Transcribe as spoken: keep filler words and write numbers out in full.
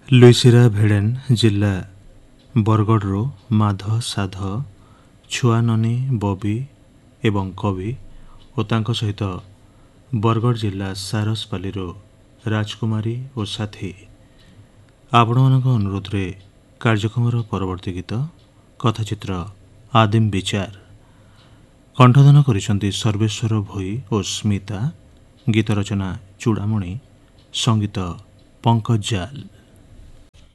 ଲୁଇସିରା ଭେଡେନ୍ ଜିଲ୍ଲା ବରଗଡ଼ରୁ ମାଧ ସାଧ ଛୁଆନନୀ ବବି ଏବଂ କବି ଓ ତାଙ୍କ ସହିତ ବରଗଡ଼ ଜିଲ୍ଲା ସାରସପାଲିରୁ ରାଜକୁମାରୀ ଓ ସାଥୀ। ଆପଣମାନଙ୍କ ଅନୁରୋଧରେ କାର୍ଯ୍ୟକ୍ରମର ପରବର୍ତ୍ତୀ ଗୀତ କଥାଚିତ୍ର ଆଦିମ ବିଚାର। କଣ୍ଠଦାନ କରିଛନ୍ତି ସର୍ବେଶ୍ୱର ଭୋଇ ଓ ସ୍ମିତା। ଗୀତ ରଚନା ଚୂଡ଼ାମଣି, ସଙ୍ଗୀତ ପଙ୍କଜ ଜାଲ।